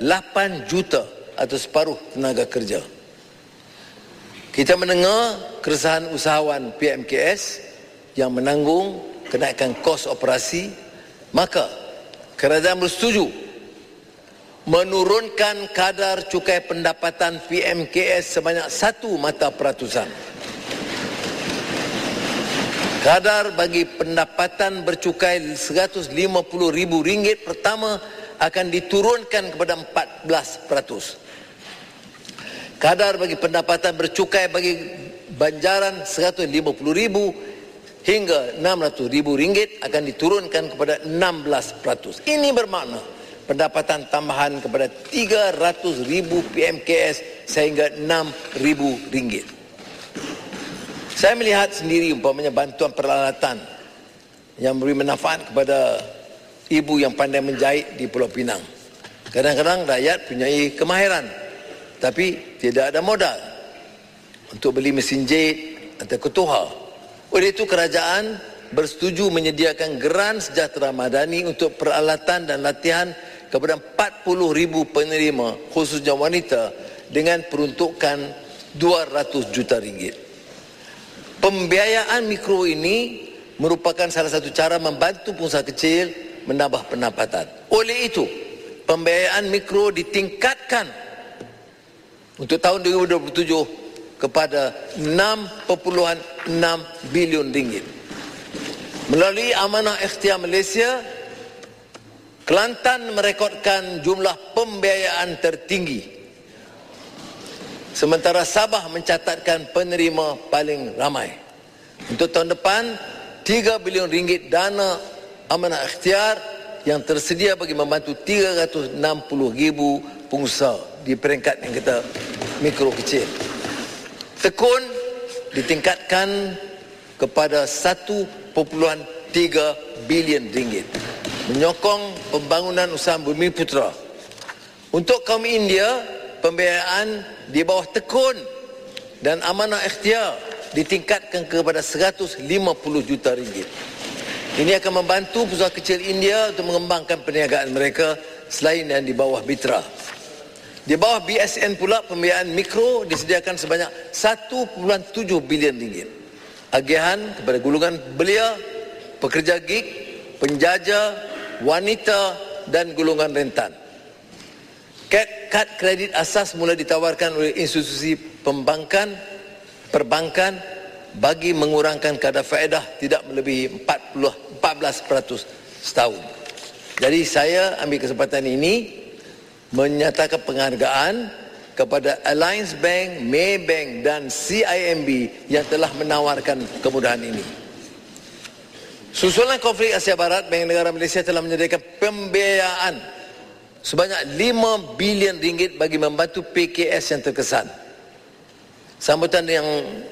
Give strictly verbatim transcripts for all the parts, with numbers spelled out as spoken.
lapan juta atau separuh tenaga kerja. Kita mendengar keresahan usahawan P M K S yang menanggung kenaikan kos operasi, maka kerajaan bersetuju menurunkan kadar cukai pendapatan P M K S sebanyak satu mata peratusan. Kadar bagi pendapatan bercukai seratus lima puluh ribu ringgit pertama akan diturunkan kepada empat belas peratus. Kadar bagi pendapatan bercukai bagi banjaran seratus lima puluh ribu hingga enam ratus ribu ringgit akan diturunkan kepada enam belas peratus. Ini bermakna pendapatan tambahan kepada tiga ratus ribu P M K S sehingga enam ribu ringgit. Saya melihat sendiri umpamanya bantuan peralatan yang memberi manfaat kepada ibu yang pandai menjahit di Pulau Pinang. Kadang-kadang rakyat punyai kemahiran tapi tidak ada modal untuk beli mesin jahit atau ketuha. Oleh itu kerajaan bersetuju menyediakan geran sejahtera madani untuk peralatan dan latihan kepada empat puluh ribu penerima khususnya wanita dengan peruntukan dua ratus juta ringgit. Pembiayaan mikro ini merupakan salah satu cara membantu pengusaha kecil menambah pendapatan. Oleh itu, pembiayaan mikro ditingkatkan untuk tahun dua ribu dua puluh tujuh kepada enam perpuluhan enam bilion ringgit. Melalui Amanah Ikhtiar Malaysia, Kelantan merekodkan jumlah pembiayaan tertinggi. Sementara Sabah mencatatkan penerima paling ramai. Untuk tahun depan, tiga bilion ringgit dana Amanah Ikhtiar yang tersedia bagi membantu tiga ratus enam puluh ribu pengusaha di peringkat yang kita mikro kecil. Tekun ditingkatkan kepada satu perpuluhan tiga bilion ringgit. Menyokong pembangunan usaha Bumi Putera. Untuk kaum India, pembiayaan di bawah Tekun dan Amanah Ikhtiar ditingkatkan kepada seratus lima puluh juta ringgit. Ini akan membantu pengusaha kecil India untuk mengembangkan perniagaan mereka selain yang di bawah Bitra. Di bawah B S N pula, pembiayaan mikro disediakan sebanyak satu perpuluhan tujuh bilion ringgit. Agihan kepada golongan belia, pekerja gig, penjaja, wanita dan golongan rentan. Kad kredit asas mula ditawarkan oleh institusi pembankan, perbankan bagi mengurangkan kadar faedah tidak melebihi empat belas peratus setahun. Jadi saya ambil kesempatan ini menyatakan penghargaan kepada Alliance Bank, Maybank dan C I M B yang telah menawarkan kemudahan ini. Susulan konflik Asia Barat, Bank Negara Malaysia telah menyediakan pembiayaan sebanyak lima bilion ringgit bagi membantu P K S yang terkesan. Sambutan yang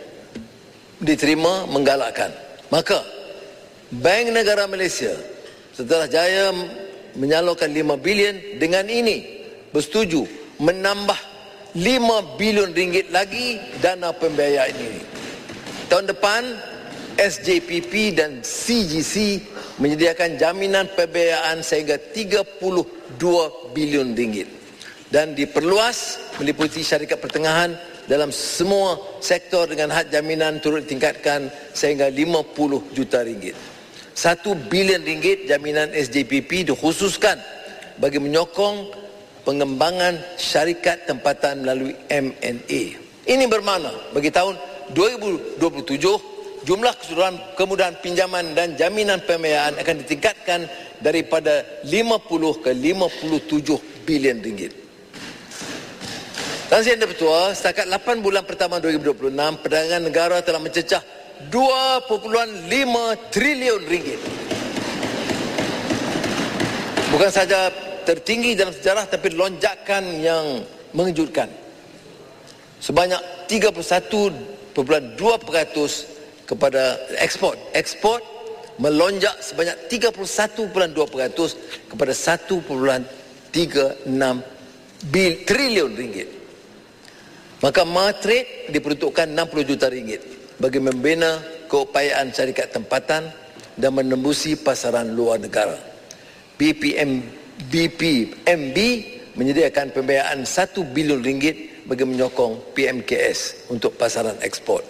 diterima menggalakkan. Maka Bank Negara Malaysia setelah jaya menyalurkan lima bilion, dengan ini bersetuju menambah lima bilion ringgit lagi dana pembiayaan ini. Tahun depan S J P P dan C G C menyediakan jaminan pembiayaan sehingga tiga puluh dua bilion ringgit dan diperluas meliputi syarikat pertengahan dalam semua sektor dengan had jaminan turut ditingkatkan sehingga lima puluh juta ringgit. Satu bilion ringgit jaminan S J P P dikhususkan bagi menyokong pengembangan syarikat tempatan melalui M and A. Ini bermakna bagi tahun dua ribu dua puluh tujuh jumlah keseluruhan kemudahan pinjaman dan jaminan pembiayaan akan ditingkatkan daripada lima puluh ke lima puluh tujuh bilion ringgit. Tan Sri Ketua, setakat lapan bulan pertama dua ribu dua puluh enam, perdagangan negara telah mencecah dua perpuluhan lima trilion ringgit. Bukan saja tertinggi dalam sejarah, tapi lonjakan yang mengejutkan. Sebanyak tiga puluh satu perpuluhan dua peratus kepada ekspor. Ekspor melonjak sebanyak tiga puluh satu perpuluhan dua peratus kepada satu perpuluhan tiga enam trilion ringgit. Maka Matrade diperuntukkan enam puluh juta ringgit bagi membina keupayaan syarikat tempatan dan menembusi pasaran luar negara. B P M B P M B menyediakan pembiayaan satu bilion ringgit bagi menyokong P M K S untuk pasaran ekspor.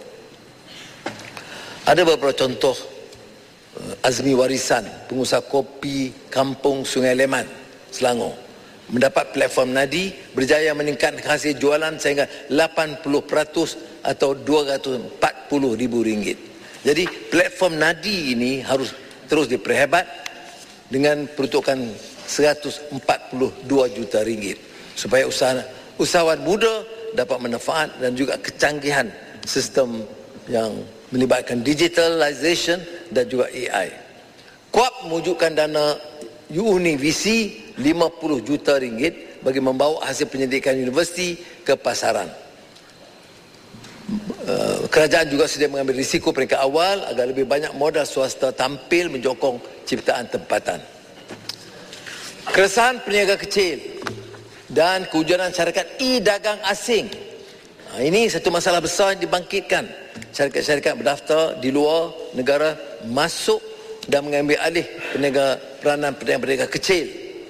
Ada beberapa contoh Azmi Warisan, pengusaha kopi Kampung Sungai Leman, Selangor, mendapat platform Nadi, berjaya meningkatkan hasil jualan sehingga lapan puluh peratus atau dua ratus empat puluh ribu ringgit. Jadi platform Nadi ini harus terus diperhebat dengan peruntukan seratus empat puluh dua juta ringgit supaya usaha, usahawan muda dapat manfaat dan juga kecanggihan sistem yang melibatkan digitalization dan juga A I. Kuap mewujudkan dana Uni V C lima puluh juta ringgit bagi membawa hasil penyelidikan universiti ke pasaran. Kerajaan juga sedia mengambil risiko peringkat awal agar lebih banyak modal swasta tampil menyokong ciptaan tempatan. Keresahan peniaga kecil dan keujaran syarikat e-dagang asing. Ini satu masalah besar yang dibangkitkan. Syarikat-syarikat berdaftar di luar negara masuk dan mengambil alih peniaga peranan peniaga kecil.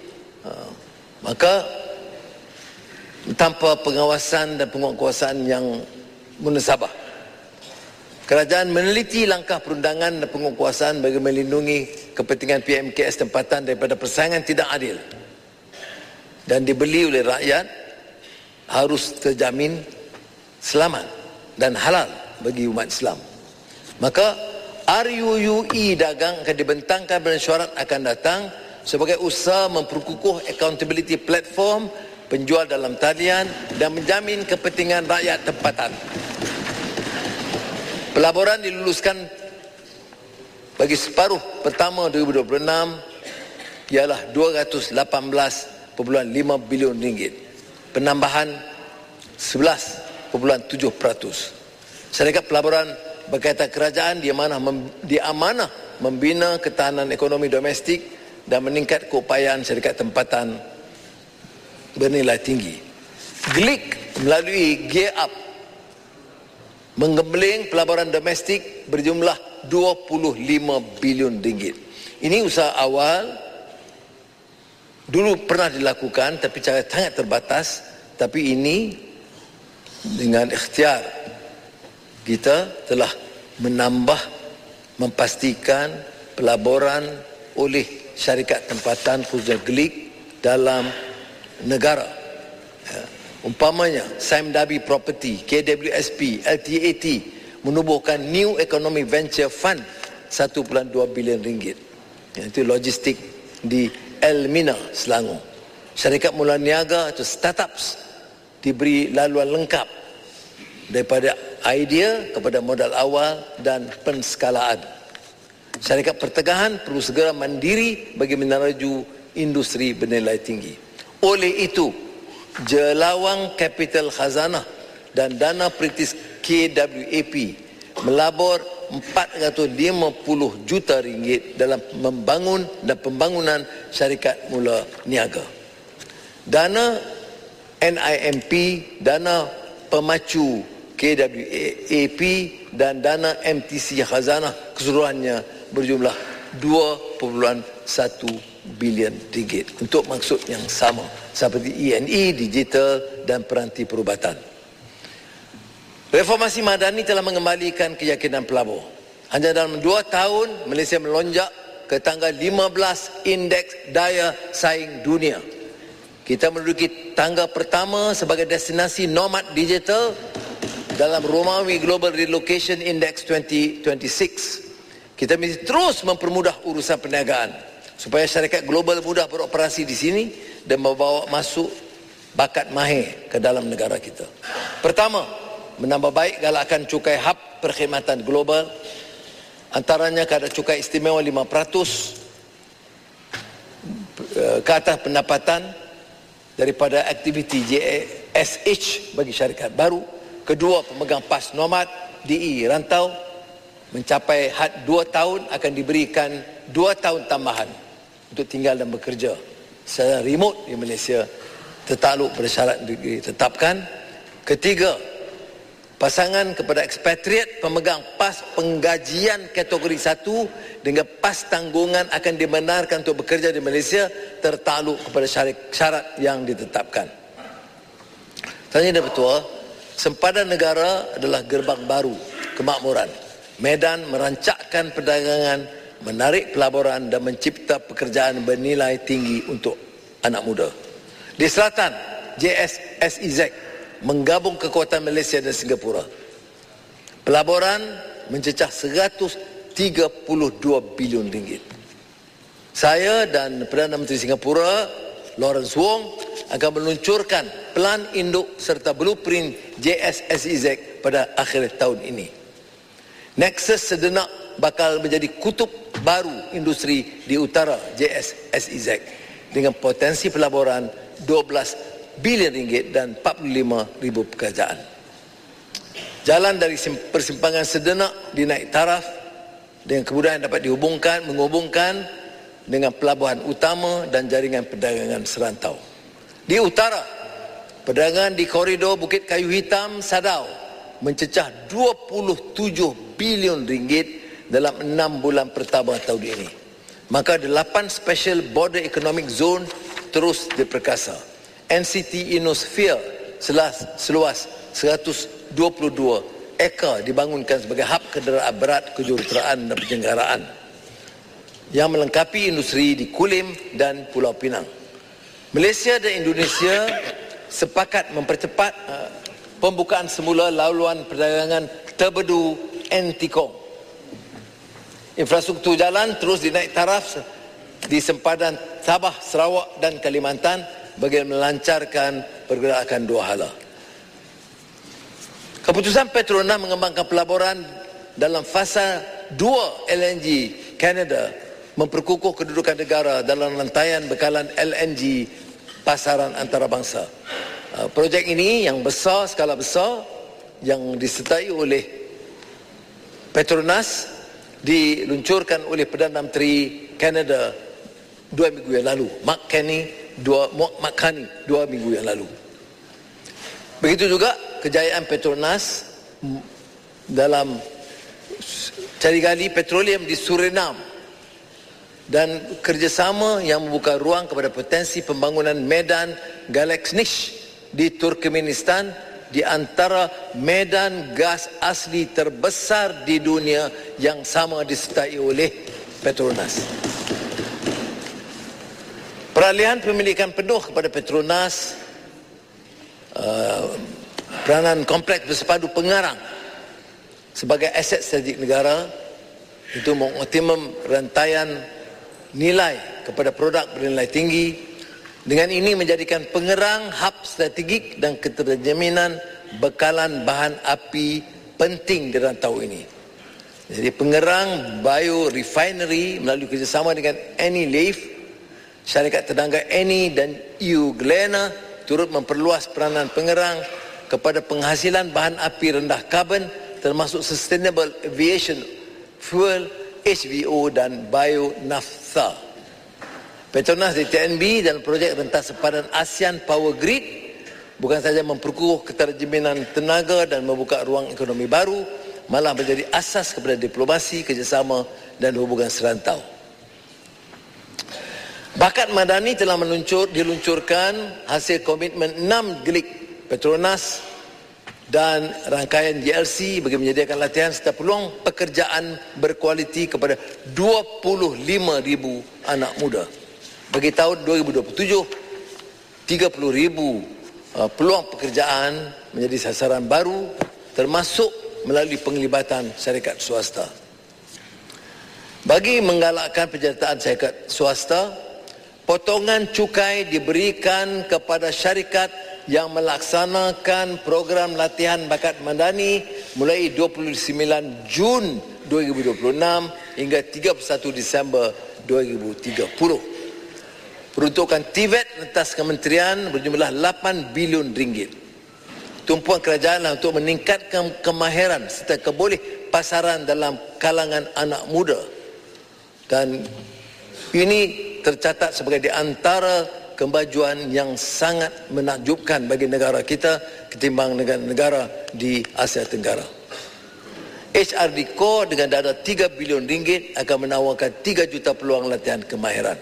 Maka tanpa pengawasan dan penguatkuasaan yang munasabah, kerajaan meneliti langkah perundangan dan penguatkuasaan bagi melindungi kepentingan P M K S tempatan daripada persaingan tidak adil dan dibeli oleh rakyat harus terjamin selamat dan halal bagi umat Islam. Maka R U U E-Dagang akan dibentangkan pada syarat akan datang sebagai usaha memperkukuh accountability platform penjual dalam talian dan menjamin kepentingan rakyat tempatan. Pelaburan diluluskan bagi separuh pertama dua ribu dua puluh enam ialah dua ratus lapan belas perpuluhan lima bilion ringgit, penambahan sebelas perpuluhan tujuh peratus. Syarikat pelaburan berkaitan kerajaan diamanah, mem, diamanah membina ketahanan ekonomi domestik dan meningkat keupayaan syarikat tempatan bernilai tinggi. G L I C melalui Gear Up menggembling pelaburan domestik berjumlah dua puluh lima bilion ringgit. Ini usaha awal, dulu pernah dilakukan tapi cara sangat terbatas, tapi ini dengan ikhtiar kita telah menambah, memastikan pelaburan oleh syarikat tempatan khususnya G L I C dalam negara. Ya. Umpamanya Sime Darby Property, K W S P, L T A T menubuhkan New Economic Venture Fund satu perpuluhan dua bilion ringgit. Itu logistik di Elmina, Selangor. Syarikat mula niaga atau startups diberi laluan lengkap daripada idea kepada modal awal dan penskalaan. Syarikat pertegahan perlu segera mandiri bagi meneraju industri bernilai tinggi. Oleh itu, Jelawang Capital Khazanah dan Dana Perintis K W A P melabur empat ratus lima puluh juta ringgit dalam membangun dan pembangunan syarikat mula niaga. Dana N I M P, dana pemacu K W A P dan dana M T C Khazanah keseluruhannya berjumlah dua perpuluhan satu bilion ringgit untuk maksud yang sama seperti E N E, digital dan peranti perubatan. Reformasi madani telah mengembalikan keyakinan pelabur. Hanya dalam dua tahun Malaysia melonjak ke tangga lima belas indeks daya saing dunia. Kita menduduki tangga pertama sebagai destinasi nomad digital dalam Romawi Global Relocation Index dua ribu dua puluh enam. Kita mesti terus mempermudah urusan perniagaan supaya syarikat global mudah beroperasi di sini dan membawa masuk bakat mahir ke dalam negara kita. Pertama, menambah baik galakan cukai hub perkhidmatan global, antaranya kadar cukai istimewa lima peratus ke atas pendapatan daripada aktiviti J S H bagi syarikat baru. Kedua, pemegang pas nomad D E rantau mencapai had dua tahun akan diberikan dua tahun tambahan untuk tinggal dan bekerja secara remote di Malaysia, tertakluk pada syarat ditetapkan. Ketiga, Pasangan kepada ekspatriat pemegang PAS penggajian kategori satu dengan PAS tanggungan akan dibenarkan untuk bekerja di Malaysia tertakluk kepada syarat yang ditetapkan. Tanya Yang Bertuah, sempadan negara adalah gerbang baru kemakmuran. Medan merancakkan perdagangan, menarik pelaburan dan mencipta pekerjaan bernilai tinggi untuk anak muda. Di selatan, J S S E Z menggabung kekuatan Malaysia dan Singapura. Pelaburan mencecah seratus tiga puluh dua bilion ringgit. Saya dan Perdana Menteri Singapura, Lawrence Wong, akan meluncurkan plan induk serta blueprint J S S E Z pada akhir tahun ini. Nexus sedenak bakal menjadi kutub baru industri di utara J S S E Z dengan potensi pelaburan dua belas bilion ringgit dan empat puluh lima ribu pekerjaan. Jalan dari persimpangan sedenak dinaik taraf dengan kemudahan dapat dihubungkan, menghubungkan dengan pelabuhan utama dan jaringan perdagangan serantau. Di utara, perdagangan di koridor Bukit Kayu Hitam Sadau mencecah dua puluh tujuh bilion ringgit dalam enam bulan pertama tahun ini. Maka delapan Special Border Economic Zone terus diperkasa. N C T Innosphere seluas seratus dua puluh dua ekar dibangunkan sebagai hub kenderaan berat, kejuruteraan dan penjenggaraan yang melengkapi industri di Kulim dan Pulau Pinang. Malaysia dan Indonesia sepakat mempercepat uh, pembukaan semula laluan perdagangan terpadu Antikong. Infrastruktur jalan terus dinaik taraf di sempadan Sabah, Sarawak dan Kalimantan bagi melancarkan pergerakan dua hala. Keputusan Petronas mengembangkan pelaburan dalam fasa dua L N G Canada memperkukuh kedudukan negara dalam rantaian bekalan L N G pasaran antarabangsa. Projek ini yang besar, skala besar, yang disertai oleh Petronas diluncurkan oleh Perdana Menteri Kanada dua minggu yang lalu, Mark Carney dua, Mark Carney dua minggu yang lalu. Begitu juga kejayaan Petronas dalam cari gali petroleum di Suriname dan kerjasama yang membuka ruang kepada potensi pembangunan Medan Galaxnish di Turkmenistan, di antara medan gas asli terbesar di dunia yang sama disertai oleh Petronas. Peralihan pemilikan penuh kepada Petronas, uh, peranan kompleks bersepadu pengarang sebagai aset strategik negara itu mengoptimum rantaian nilai kepada produk bernilai tinggi. Dengan ini menjadikan pengerang hub strategik dan keterjaminan bekalan bahan api penting di rantau ini. Jadi pengerang biorefinery melalui kerjasama dengan Eni Leaf, syarikat terdangga Eni dan E U Glenna turut memperluas peranan pengerang kepada penghasilan bahan api rendah karbon termasuk Sustainable Aviation Fuel, H V O dan Bio-Naphtha. Petronas di T N B dan projek rentas sepadan ASEAN Power Grid bukan saja memperkukuh keterjaminan tenaga dan membuka ruang ekonomi baru, malah menjadi asas kepada diplomasi, kerjasama dan hubungan serantau. Bakat Madani telah meluncur, diluncurkan hasil komitmen enam gelik Petronas dan rangkaian G L C bagi menyediakan latihan serta peluang pekerjaan berkualiti kepada dua puluh lima ribu anak muda. Bagi tahun dua ribu dua puluh tujuh, tiga puluh ribu uh, peluang pekerjaan menjadi sasaran baru termasuk melalui penglibatan syarikat swasta. Bagi menggalakkan penyertaan syarikat swasta, potongan cukai diberikan kepada syarikat yang melaksanakan program latihan bakat madani mulai dua puluh sembilan Jun dua ribu dua puluh enam hingga tiga puluh satu Disember dua ribu tiga puluh. Peruntukan T V E T rentas kementerian berjumlah lapan bilion ringgit. Tumpuan kerajaan untuk meningkatkan kemahiran serta keboleh pasaran dalam kalangan anak muda. Dan ini tercatat sebagai di antara kemajuan yang sangat menakjubkan bagi negara kita ketimbang negara-negara di Asia Tenggara. H R D Core dengan dana tiga bilion ringgit akan menawarkan tiga juta peluang latihan kemahiran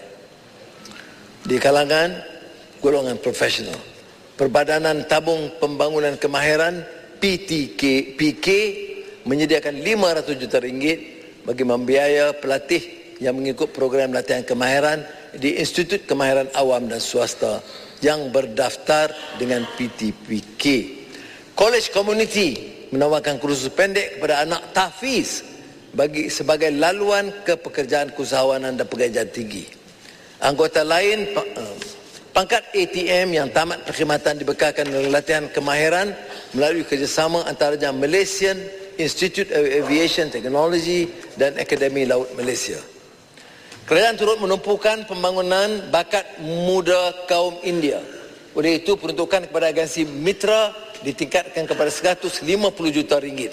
di kalangan golongan profesional. Perbadanan Tabung Pembangunan Kemahiran P T K, P K menyediakan lima ratus juta ringgit bagi membiaya pelatih yang mengikut program latihan kemahiran di Institut Kemahiran Awam dan Swasta yang berdaftar dengan P T P K. College Community menawarkan kursus pendek kepada anak tahfiz bagi sebagai laluan ke pekerjaan keusahawanan dan pengajian tinggi. Anggota lain, pangkat A T M yang tamat perkhidmatan dibekalkan dengan latihan kemahiran melalui kerjasama antaranya Malaysian Institute of Aviation Technology dan Akademi Laut Malaysia. Kerajaan turut menumpukan pembangunan bakat muda kaum India. Oleh itu, peruntukan kepada agensi mitra ditingkatkan kepada seratus lima puluh juta ringgit.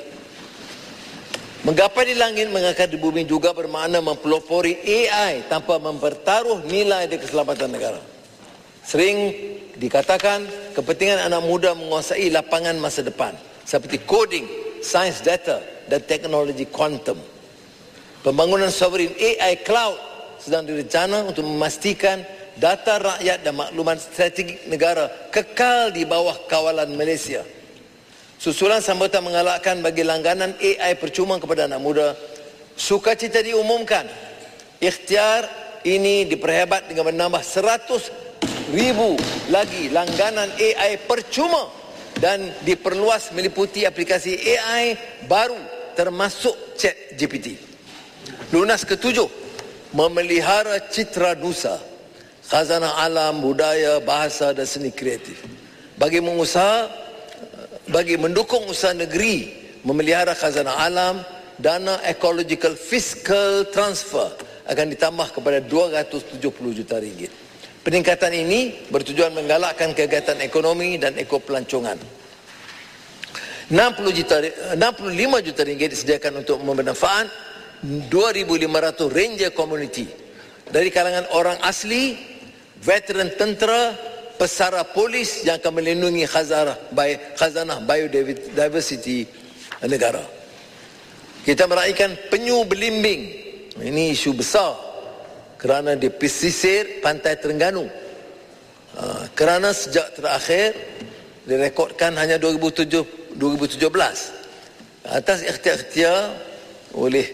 Menggapai di langit, mengangkat di bumi juga bermakna mempelopori A I tanpa mempertaruh nilai dan keselamatan negara. Sering dikatakan kepentingan anak muda menguasai lapangan masa depan seperti coding, sains data dan teknologi kuantum. Pembangunan sovereign A I cloud sedang direncana untuk memastikan data rakyat dan maklumat strategik negara kekal di bawah kawalan Malaysia. Susulan sambutan mengalakkan bagi langganan A I percuma kepada anak muda, sukacita diumumkan. Ikhtiar ini diperhebat dengan menambah seratus ribu lagi langganan A I percuma dan diperluas meliputi aplikasi A I baru termasuk Chat G P T. Lunas ketujuh, memelihara citra nusa, khazanah alam, budaya, bahasa dan seni kreatif. Bagi mengusaha, bagi mendukung usaha negeri memelihara khazanah alam, dana ecological fiscal transfer akan ditambah kepada dua ratus tujuh puluh juta ringgit. Peningkatan ini bertujuan menggalakkan kegiatan ekonomi dan ekopelancongan. enam puluh juta, enam puluh lima juta ringgit disediakan untuk bermanfaat dua ribu lima ratus ranger community dari kalangan orang asli, veteran tentera, pesara polis yang akan melindungi khazanah, khazanah biodiversity negara. Kita meraihkan penyu belimbing. Ini isu besar kerana di pesisir pantai Terengganu. Kerana sejak terakhir direkodkan hanya dua ribu tujuh belas atas ikhtiar-ikhtiar oleh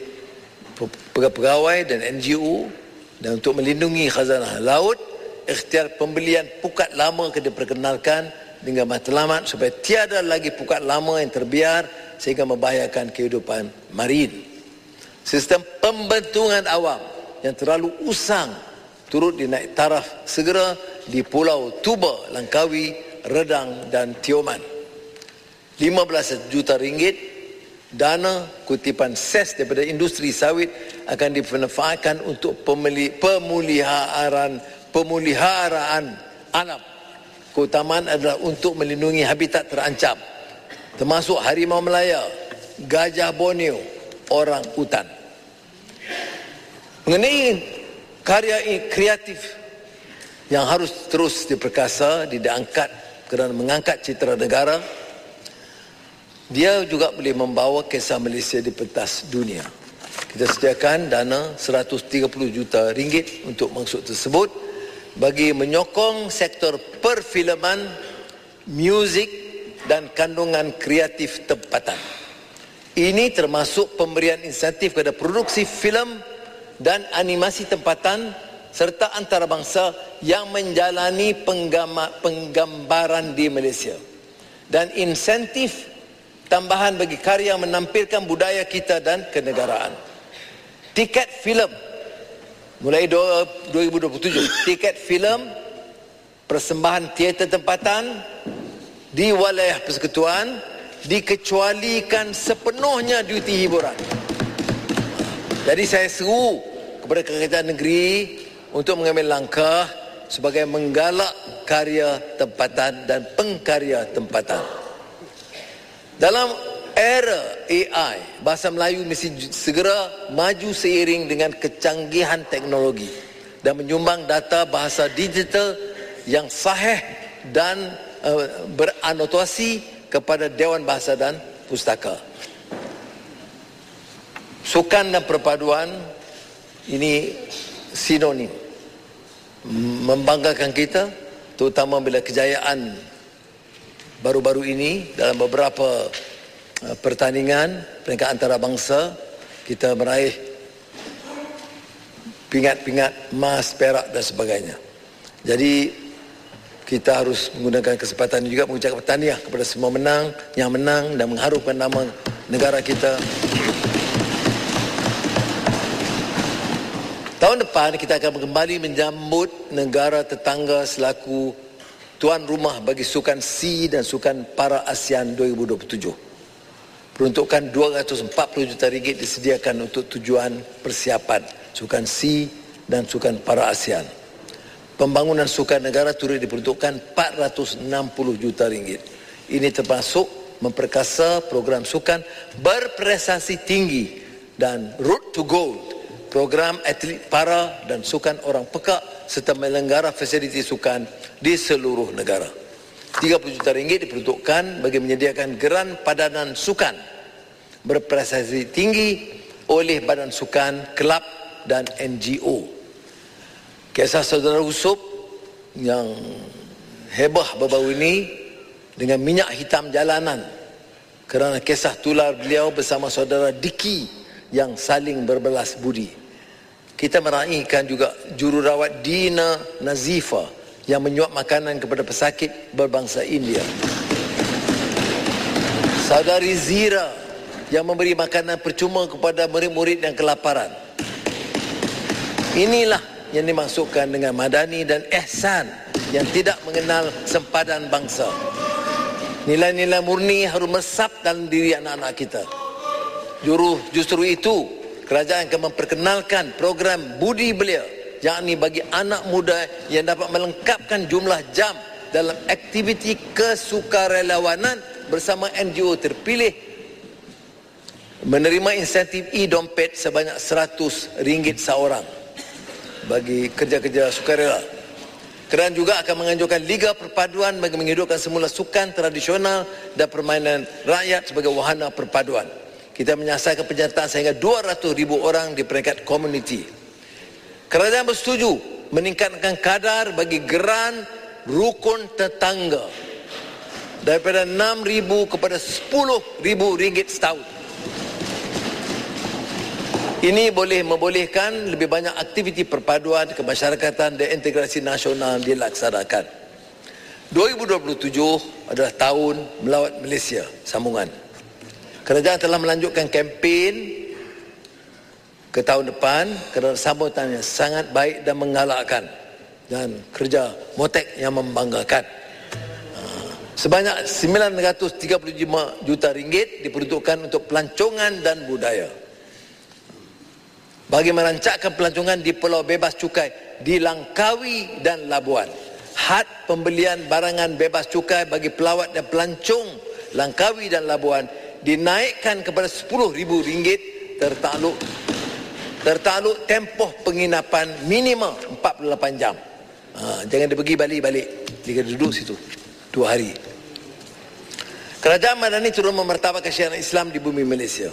pegawai dan N G O dan untuk melindungi khazanah laut, ikhtiar pembelian pukat lama akan diperkenalkan dengan matlamat supaya tiada lagi pukat lama yang terbiar sehingga membahayakan kehidupan marin. Sistem pembentungan awam yang terlalu usang turut dinaik taraf segera di Pulau Tuba, Langkawi, Redang dan Tioman. lima belas juta ringgit dana kutipan ses daripada industri sawit akan dimanfaatkan untuk pemuliharaan pemuliharaan alam. Keutamaan adalah untuk melindungi habitat terancam termasuk harimau Melaya, gajah Borneo, orang hutan. Mengenai karya kreatif yang harus terus diperkasa, diangkat kerana mengangkat citra negara, dia juga boleh membawa kisah Malaysia di pentas dunia. Kita sediakan dana seratus tiga puluh juta ringgit untuk maksud tersebut bagi menyokong sektor perfilman, muzik dan kandungan kreatif tempatan. Ini termasuk pemberian insentif kepada produksi filem dan animasi tempatan serta antarabangsa yang menjalani penggambaran di Malaysia, dan insentif tambahan bagi karya yang menampilkan budaya kita dan kenegaraan. Tiket filem mulai dua ribu dua puluh tujuh, tiket filem persembahan teater tempatan di wilayah persekutuan dikecualikan sepenuhnya duty hiburan. Jadi saya seru kepada kerajaan negeri untuk mengambil langkah sebagai menggalak karya tempatan dan pengkarya tempatan. Dalam era A I, bahasa Melayu mesti segera maju seiring dengan kecanggihan teknologi dan menyumbang data bahasa digital yang sahih dan uh, beranotasi kepada Dewan Bahasa dan Pustaka. Sukan dan perpaduan ini sinonim, membanggakan kita, terutama bila kejayaan baru-baru ini dalam beberapa uh, pertandingan peringkat antarabangsa kita meraih pingat-pingat emas, perak dan sebagainya. Jadi kita harus menggunakan kesempatan juga mengucapkan tahniah kepada semua menang, yang menang dan mengharumkan nama negara kita. Tahun depan kita akan kembali menyambut negara tetangga selaku tuan rumah bagi Sukan C dan Sukan Para ASEAN dua ribu dua puluh tujuh. Peruntukan dua ratus empat puluh juta ringgit disediakan untuk tujuan persiapan Sukan C dan Sukan Para ASEAN. Pembangunan sukan negara turut diperuntukkan empat ratus enam puluh juta ringgit. Ini termasuk memperkasa program sukan berprestasi tinggi dan Road to Gold, program atlet para dan sukan orang pekak serta menyelenggara fasiliti sukan di seluruh negara. tiga puluh juta ringgit diperuntukkan bagi menyediakan geran padanan sukan berprestasi tinggi oleh badan sukan, kelab dan N G O. Kisah saudara Yusof yang hebah baru-baru ini dengan minyak hitam jalanan kerana kisah tular beliau bersama saudara Diki yang saling berbelas budi. Kita meraihkan juga jururawat Dina Nazifa yang menyuap makanan kepada pesakit berbangsa India. Saudari Zira yang memberi makanan percuma kepada murid-murid yang kelaparan. Inilah yang dimaksudkan dengan madani dan ihsan yang tidak mengenal sempadan bangsa. Nilai-nilai murni harus meresap dalam diri anak-anak kita. Juru, justru itu kerajaan akan memperkenalkan program budi belia, yakni bagi anak muda yang dapat melengkapkan jumlah jam dalam aktiviti kesukarelawanan bersama N G O terpilih menerima insentif e-dompet sebanyak seratus ringgit seorang bagi kerja-kerja sukarela. Kerajaan juga akan menganjurkan Liga Perpaduan bagi menghidupkan semula sukan tradisional dan permainan rakyat sebagai wahana perpaduan. Kita menyasarkan penyertaan sehingga dua ratus ribu orang di peringkat komuniti. Kerajaan bersetuju meningkatkan kadar bagi geran rukun tetangga daripada enam ribu kepada sepuluh ribu ringgit setahun. Ini boleh membolehkan lebih banyak aktiviti perpaduan kemasyarakatan dan integrasi nasional dilaksanakan. dua ribu dua puluh tujuh adalah tahun melawat Malaysia sambungan. Kerajaan telah melanjutkan kempen ke tahun depan kerana sambutannya sangat baik dan menggalakkan dan kerja motek yang membanggakan. Sebanyak sembilan ratus tiga puluh lima juta ringgit diperuntukkan untuk pelancongan dan budaya. Bagi merancangkan pelancongan di Pulau Bebas Cukai di Langkawi dan Labuan. Had pembelian barangan bebas cukai bagi pelawat dan pelancong Langkawi dan Labuan dinaikkan kepada sepuluh ribu ringgit tertakluk tertakluk tempoh penginapan minimum empat puluh lapan jam. Ha, jangan dia pergi balik-balik. Dia duduk situ dua hari. Kerajaan Madani turut memertabatkan syiar Islam di bumi Malaysia.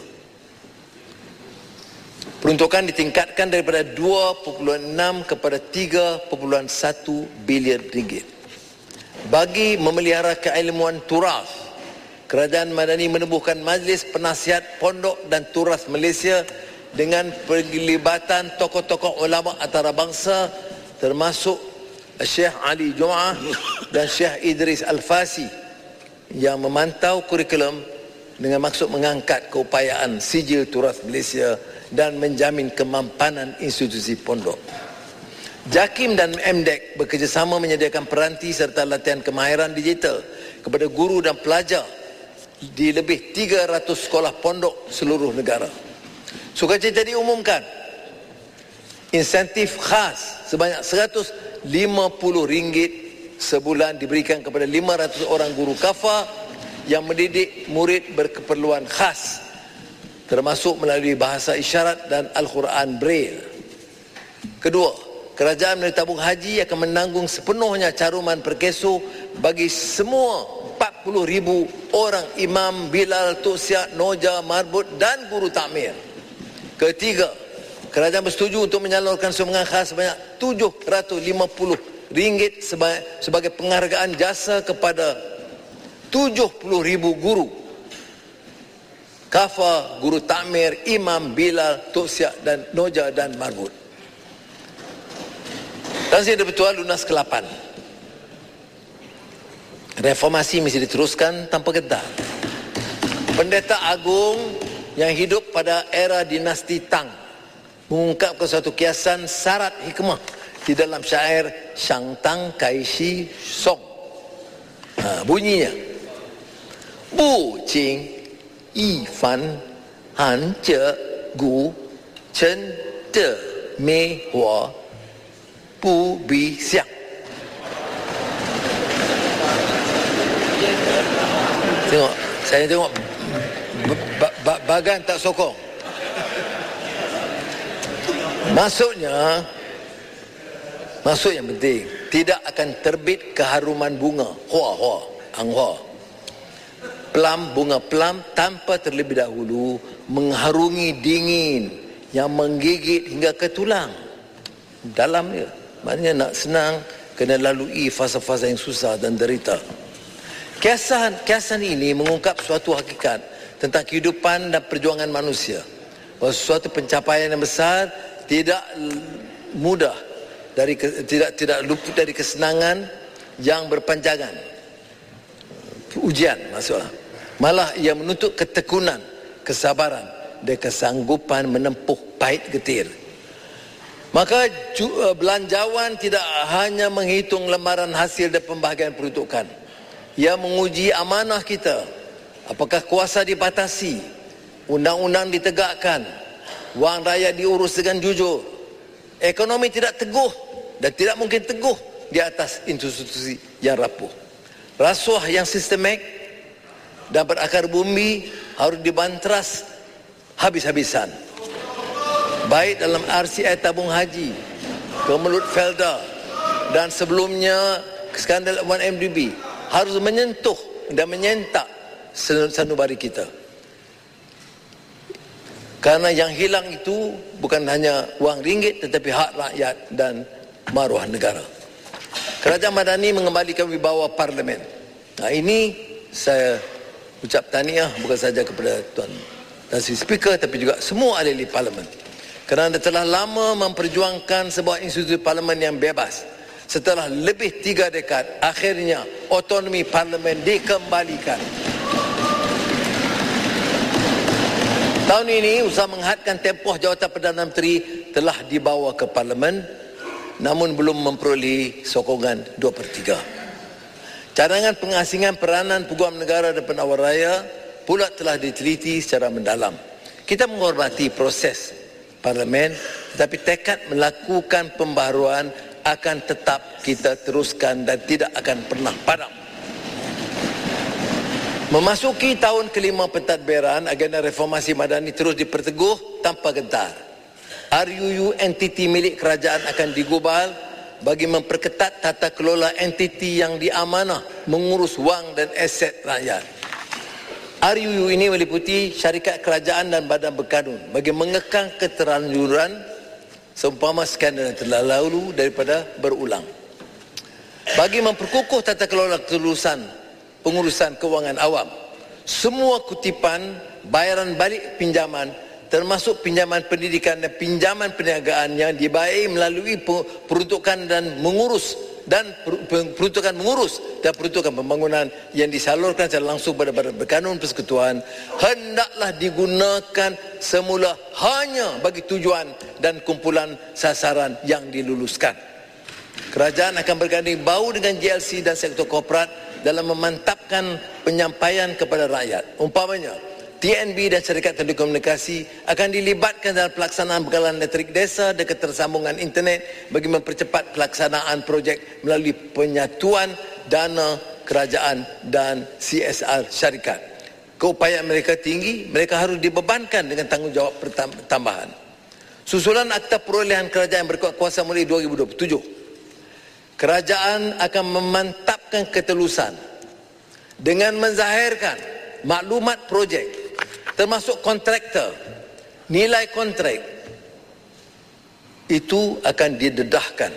Peruntukan ditingkatkan daripada dua perpuluhan enam kepada tiga perpuluhan satu bilion ringgit. Bagi memelihara keilmuan turas, Kerajaan Madani menubuhkan Majlis Penasihat Pondok dan Turas Malaysia dengan perlibatan tokoh-tokoh ulama antarabangsa termasuk Syekh Ali Jumaah dan Syekh Idris Al-Fasi yang memantau kurikulum dengan maksud mengangkat keupayaan sijil turas Malaysia dan menjamin kemampanan institusi pondok. JAKIM dan M D E C bekerjasama menyediakan peranti serta latihan kemahiran digital kepada guru dan pelajar di lebih tiga ratus sekolah pondok seluruh negara. Sukacita diumumkan insentif khas sebanyak seratus lima puluh ringgit sebulan diberikan kepada lima ratus orang guru kafah yang mendidik murid berkeperluan khas, termasuk melalui bahasa isyarat dan Al-Quran Braille. Kedua, kerajaan melalui tabung haji akan menanggung sepenuhnya caruman perkeso bagi semua empat puluh ribu orang imam, bilal, tok siap, noja, marbut dan guru takmir. Ketiga, kerajaan bersetuju untuk menyalurkan sumbangan khas sebanyak tujuh ratus lima puluh ringgit sebagai, sebagai penghargaan jasa kepada tujuh puluh ribu guru kafa, guru takmir, imam, bilal, tok siap dan noja dan marbut. Dan saya ada bertuah lunas ke lapan. Reformasi mesti diteruskan tanpa gedar. Pendeta Agung yang hidup pada era dinasti Tang mengungkapkan suatu kiasan syarat hikmah di dalam syair Shang Tang Kai Shi Song. Ha, bunyinya Bu Jing Yi Fan Han Je Gu Chen De Me Hua Bu Bi Xiang. Tengok, saya tengok ba- ba- bagan tak sokong. Maksudnya, maksud yang penting, tidak akan terbit keharuman bunga, hua hua, ang hua. Pelam, bunga pelam tanpa terlebih dahulu mengharungi dingin yang menggigit hingga ke tulang. Dalam dia, maknanya nak senang kena lalui fasa-fasa yang susah dan derita. Kiasan, kiasan ini mengungkap suatu hakikat tentang kehidupan dan perjuangan manusia. Bahawa suatu pencapaian yang besar tidak mudah, dari tidak tidak luput dari kesenangan yang berpanjangan. Ujian maksudnya. Malah ia menuntut ketekunan, kesabaran dan kesanggupan menempuh pahit getir. Maka belanjawan tidak hanya menghitung lembaran hasil dan pembahagian peruntukan. Ia menguji amanah kita. Apakah kuasa dibatasi, undang-undang ditegakkan, wang rakyat diurus dengan jujur, ekonomi tidak teguh dan tidak mungkin teguh di atas institusi yang rapuh. Rasuah yang sistemik dan berakar bumi harus dibanteras habis-habisan. Baik dalam R C I tabung haji, Kemelut Felda dan sebelumnya skandal satu M D B harus menyentuh dan menyentak sanubari kita. Karena yang hilang itu bukan hanya wang ringgit tetapi hak rakyat dan maruah negara. Kerajaan Madani mengembalikan wibawa parlimen. Nah, ini saya ucap tahniah bukan saja kepada Tuan Tan Sri Speaker tapi juga semua ahli parlimen. Kerana telah lama memperjuangkan sebuah institusi parlimen yang bebas. Setelah lebih tiga dekad, akhirnya otonomi parlimen dikembalikan. Tahun ini, usaha menghadkan tempoh jawatan Perdana Menteri telah dibawa ke parlimen, namun belum memperolehi sokongan dua per tiga. Cadangan pengasingan peranan peguam negara dan penawar raya pula telah diteliti secara mendalam. Kita menghormati proses parlimen, tetapi tekad melakukan pembaharuan akan tetap kita teruskan dan tidak akan pernah padam. Memasuki tahun kelima pentadbiran, agenda reformasi madani terus diperteguh tanpa gentar. R U U entiti milik kerajaan akan digubal bagi memperketat tata kelola entiti yang diamanah mengurus wang dan aset rakyat. R U U ini meliputi syarikat kerajaan dan badan berkanun bagi mengekang keterlanjuran seumpama skandal yang telah lalu daripada berulang. Bagi memperkukuh tata kelola kelulusan pengurusan kewangan awam, semua kutipan bayaran balik pinjaman termasuk pinjaman pendidikan dan pinjaman perniagaan yang dibayar melalui peruntukan dan mengurus dan peruntukan mengurus dan peruntukan pembangunan yang disalurkan secara langsung pada badan berkanun persekutuan hendaklah digunakan semula hanya bagi tujuan dan kumpulan sasaran yang diluluskan. Kerajaan akan berganding bahu dengan J L C dan sektor korporat dalam memantapkan penyampaian kepada rakyat. Umpamanya, T N B dan syarikat telekomunikasi akan dilibatkan dalam pelaksanaan bekalan elektrik desa dan ketersambungan internet bagi mempercepat pelaksanaan projek melalui penyatuan dana kerajaan dan C S R syarikat. Keupayaan mereka tinggi, mereka harus dibebankan dengan tanggungjawab tambahan. Susulan Akta Perolehan Kerajaan Berkuasa mulai dua ribu dua puluh tujuh, kerajaan akan memantapkan ketelusan dengan menzahirkan maklumat projek termasuk kontraktor, nilai kontrak itu akan didedahkan.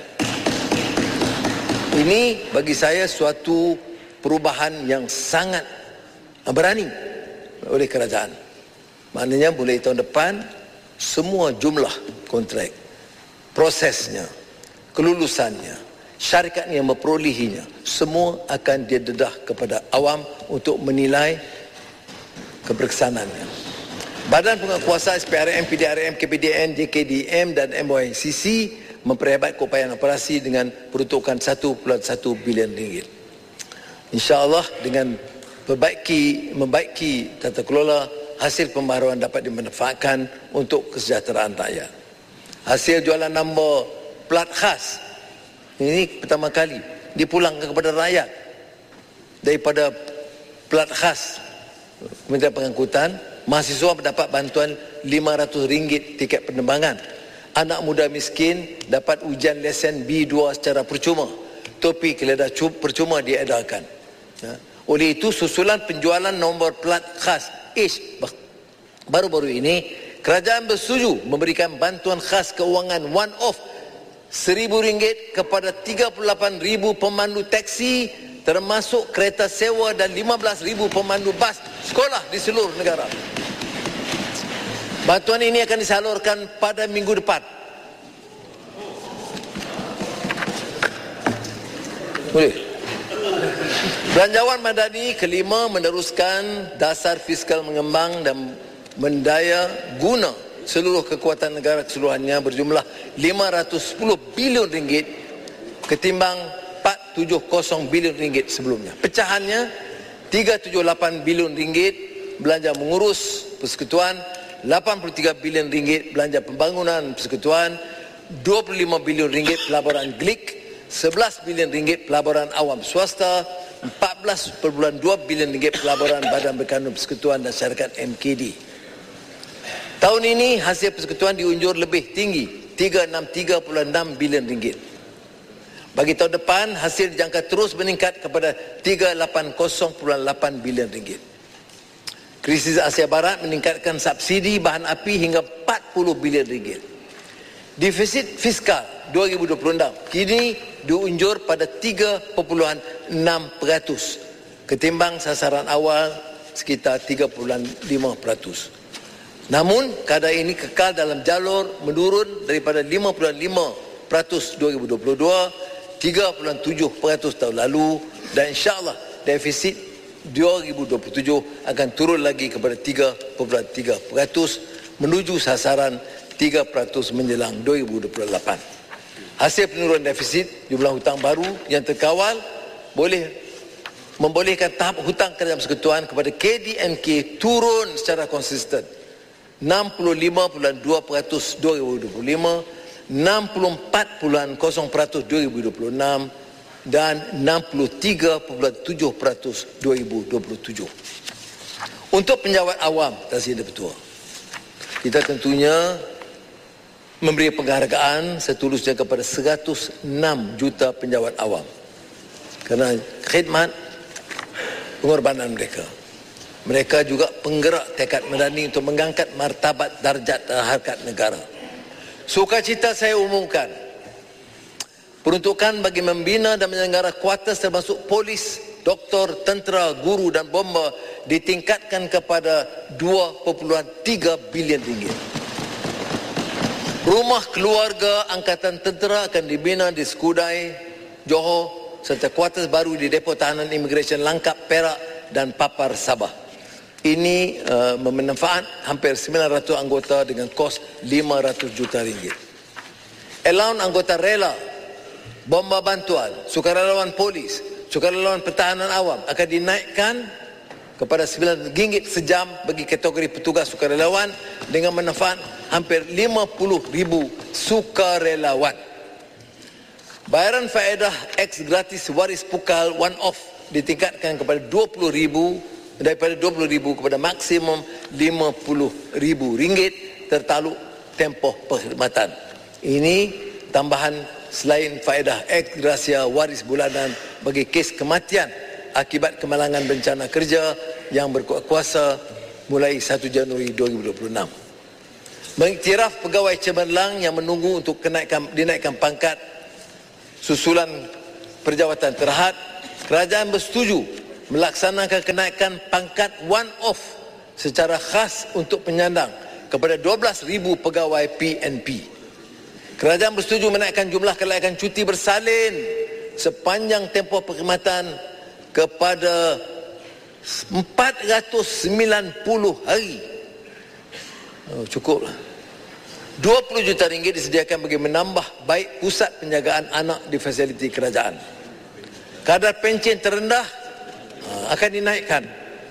Ini bagi saya suatu perubahan yang sangat berani oleh kerajaan. Maknanya mulai tahun depan semua jumlah kontrak, prosesnya, kelulusannya, syarikat yang memperolehinya, semua akan didedah kepada awam untuk menilai keberkesanannya. Badan Penguatkuasa S P R M, P D R M, K P D N, J K D M dan M Y C C memperhebat keupayaan operasi dengan peruntukan satu perpuluhan satu bilion ringgit. InsyaAllah dengan perbaiki, membaiki tata kelola, hasil pembaharuan dapat dimanfaatkan untuk kesejahteraan rakyat. Hasil jualan nombor plat khas ini pertama kali dipulangkan kepada rakyat daripada plat khas Kementerian Pengangkutan. Mahasiswa mendapat bantuan lima ratus ringgit tiket penerbangan. Anak muda miskin dapat ujian lesen B dua secara percuma. Topi keledah percuma diedarkan. Ya. Oleh itu susulan penjualan nombor plat khas H baru-baru ini, kerajaan bersetuju memberikan bantuan khas keuangan one off seribu ringgit kepada tiga puluh lapan ribu pemandu taksi, termasuk kereta sewa, dan lima belas ribu pemandu bas sekolah di seluruh negara. Bantuan ini akan disalurkan pada minggu depan. Boleh. Belanjawan madani kelima meneruskan dasar fiskal mengembang dan mendaya guna seluruh kekuatan negara keseluruhannya berjumlah lima ratus sepuluh bilion ringgit ketimbang empat ratus tujuh puluh bilion ringgit sebelumnya. Pecahannya tiga ratus tujuh puluh lapan bilion ringgit belanja mengurus persekutuan, lapan puluh tiga bilion ringgit belanja pembangunan persekutuan, dua puluh lima bilion ringgit pelaburan G L I K, sebelas bilion ringgit pelaburan awam swasta, empat belas perpuluhan dua bilion ringgit pelaburan Badan Berkandung Persekutuan dan Syarikat M K D. Tahun ini hasil persekutuan diunjur lebih tinggi, tiga ratus enam puluh tiga perpuluhan enam bilion ringgit. Bagi tahun depan, hasil dijangka terus meningkat kepada tiga ratus lapan puluh perpuluhan lapan bilion ringgit. Krisis Asia Barat meningkatkan subsidi bahan api hingga empat puluh bilion ringgit. Defisit fiskal dua ribu dua puluh enam kini diunjur pada tiga perpuluhan enam peratus ketimbang sasaran awal sekitar tiga perpuluhan lima peratus. Namun kadar ini kekal dalam jalur menurun daripada lima perpuluhan lima peratus dua ribu dua puluh dua, tiga perpuluhan tujuh peratus tahun lalu, dan insyaAllah defisit dua ribu dua puluh tujuh akan turun lagi kepada tiga perpuluhan tiga peratus menuju sasaran tiga peratus menjelang dua ribu dua puluh lapan. Hasil penurunan defisit jumlah hutang baru yang terkawal boleh membolehkan tahap hutang kerajaan persekutuan kepada K D N K turun secara konsisten, enam puluh lima perpuluhan dua peratus dua ribu dua puluh lima, enam puluh empat perpuluhan kosong peratus dua ribu dua puluh enam dan enam puluh tiga perpuluhan tujuh peratus dua ribu dua puluh tujuh. Untuk penjawat awam, Presiden Ketua, kita tentunya memberi penghargaan setulusnya kepada seratus enam juta penjawat awam kerana khidmat pengorbanan mereka. Mereka juga penggerak tekad madani untuk mengangkat martabat darjat dan harkat negara. Sukacita saya umumkan, peruntukan bagi membina dan menyelenggara kuartus termasuk polis, doktor, tentera, guru dan bomba ditingkatkan kepada dua perpuluhan tiga bilion ringgit. Rumah keluarga Angkatan Tentera akan dibina di Skudai, Johor, serta kuartus baru di Depo Tahanan Imigresen Langkap, Perak dan Papar, Sabah. Ini uh, bermanfaat hampir sembilan ratus anggota dengan kos lima ratus juta ringgit. Allowance anggota rela, bomba bantuan, sukarelawan polis, sukarelawan pertahanan awam akan dinaikkan kepada sembilan ringgit sejam bagi kategori petugas sukarelawan dengan manfaat hampir lima puluh ribu sukarelawan. Bayaran faedah eks gratis waris pukal one off ditingkatkan kepada dua puluh ribu daripada dua puluh ribu kepada maksimum lima puluh ribu ringgit tertaluk tempoh perkhidmatan. Ini tambahan selain faedah ex gratia waris bulanan bagi kes kematian akibat kemalangan bencana kerja yang berkuasa mulai satu Januari dua ribu dua puluh enam. Mengiktiraf pegawai cemerlang yang menunggu untuk kenaikan, dinaikkan pangkat susulan perjawatan terhad, kerajaan bersetuju melaksanakan kenaikan pangkat one off secara khas untuk penyandang kepada dua belas ribu pegawai P N P. Kerajaan bersetuju menaikkan jumlah kelaikan cuti bersalin sepanjang tempoh perkhidmatan kepada empat ratus sembilan puluh hari. Oh, cukuplah. dua puluh juta ringgit disediakan bagi menambah baik pusat penjagaan anak di fasiliti kerajaan. Kadar pencen terendah akan dinaikkan.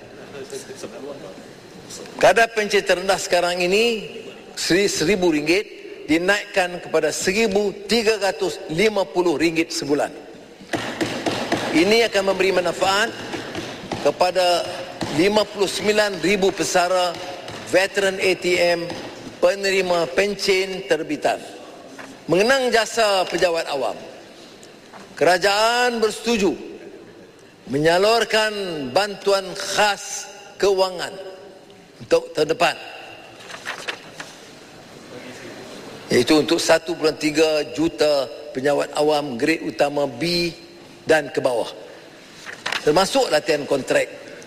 Kadar pencen terendah sekarang ini seribu ringgit dinaikkan kepada seribu tiga ratus lima puluh ringgit sebulan. Ini akan memberi manfaat kepada lima puluh sembilan ribu pesara, veteran A T M, penerima pencen terbitan. Mengenang jasa pejabat awam, kerajaan bersetuju menyalurkan bantuan khas kewangan untuk tahun depan, iaitu untuk satu perpuluhan tiga juta pejabat awam grade utama B dan ke bawah, termasuk latihan kontrak,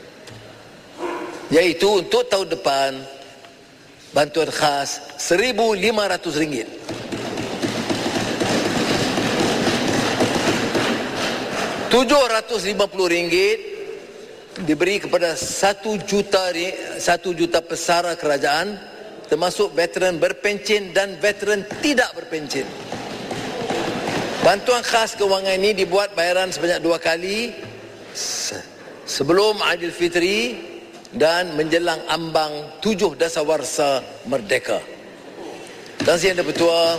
iaitu untuk tahun depan bantuan khas seribu lima ratus ringgit. tujuh ratus lima puluh ringgit diberi kepada satu juta satu juta pesara kerajaan, termasuk veteran berpencen dan veteran tidak berpencen. Bantuan khas kewangan ini dibuat bayaran sebanyak dua kali sebelum Aidilfitri dan menjelang ambang tujuh dasawarsa merdeka. Dan Yang Dipertua,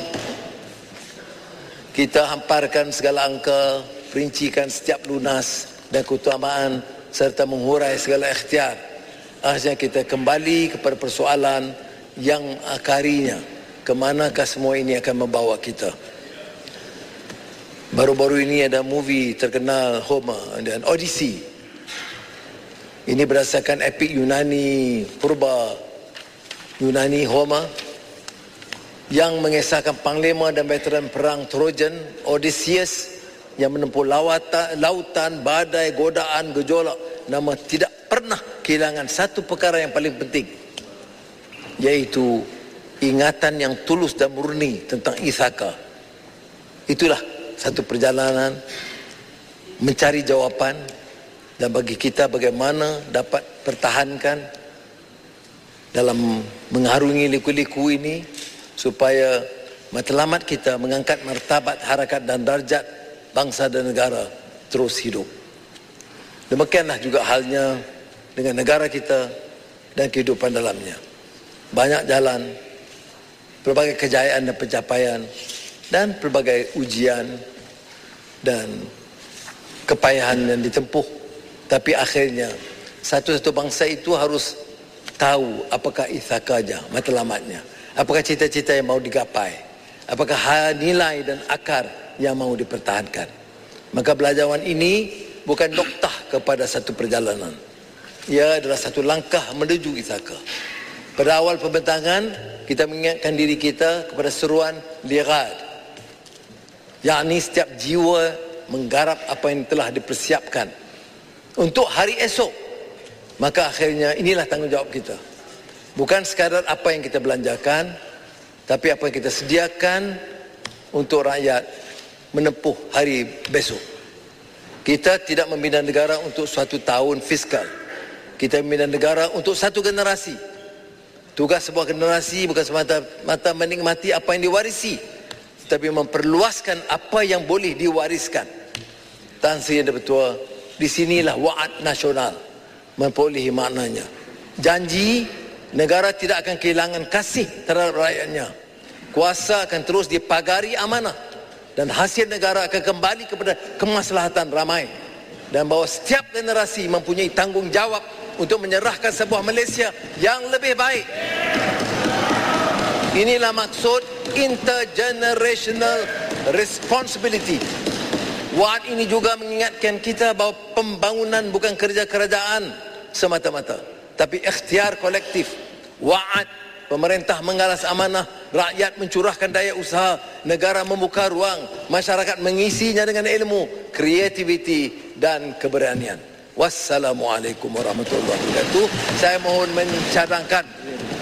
kita hamparkan segala angka, perincikan setiap lunas dan keutamaan serta menghurai segala ikhtiar. Akhirnya kita kembali kepada persoalan yang akarinya, ke manakah semua ini akan membawa kita. Baru-baru ini ada movie terkenal Homer dan Odyssey. Ini berdasarkan epik Yunani purba, Yunani Homer, yang mengisahkan panglima dan veteran perang Trojan Odysseus yang menempuh lawatan, lautan, badai, godaan, gejolak, nama tidak pernah kehilangan satu perkara yang paling penting, iaitu ingatan yang tulus dan murni tentang Ithaka. Itulah satu perjalanan mencari jawapan, dan bagi kita bagaimana dapat pertahankan dalam mengarungi liku-liku ini supaya matlamat kita mengangkat martabat, harakat dan darjat bangsa dan negara terus hidup. Demikianlah juga halnya dengan negara kita dan kehidupan dalamnya. Banyak jalan, pelbagai kejayaan dan pencapaian, dan pelbagai ujian dan kepayahan yang ditempuh. Tapi akhirnya satu-satu bangsa itu harus tahu apakah ithakanya, matlamatnya, apakah cita-cita yang mau digapai, apakah nilai dan akar yang mau dipertahankan. Maka belajaran ini bukan noktah kepada satu perjalanan, ia adalah satu langkah menuju ithaka. Pada awal pembentangan, kita mengingatkan diri kita kepada seruan lirad, yakni setiap jiwa menggarap apa yang telah dipersiapkan untuk hari esok. Maka akhirnya inilah tanggungjawab kita. Bukan sekadar apa yang kita belanjakan, tapi apa yang kita sediakan untuk rakyat menempuh hari besok. Kita tidak membina negara untuk suatu tahun fiskal. Kita membina negara untuk satu generasi. Tugas sebuah generasi bukan semata-mata menikmati apa yang diwarisi, tapi memperluaskan apa yang boleh diwariskan. Tan Sri Yang Dipertua, di sinilah wa'ad nasional memperolehi maknanya. Janji negara tidak akan kehilangan kasih terhadap rakyatnya. Kuasa akan terus dipagari amanah, dan hasil negara akan kembali kepada kemaslahatan ramai, dan bahawa setiap generasi mempunyai tanggungjawab untuk menyerahkan sebuah Malaysia yang lebih baik. Inilah maksud intergenerational responsibility. Wa'ad ini juga mengingatkan kita bahawa pembangunan bukan kerja kerajaan semata-mata, tapi ikhtiar kolektif. Wa'ad, pemerintah mengalas amanah, rakyat mencurahkan daya usaha, negara membuka ruang, masyarakat mengisinya dengan ilmu, kreativiti dan keberanian. Wassalamualaikum warahmatullahi wabarakatuh. Saya mohon mencadangkan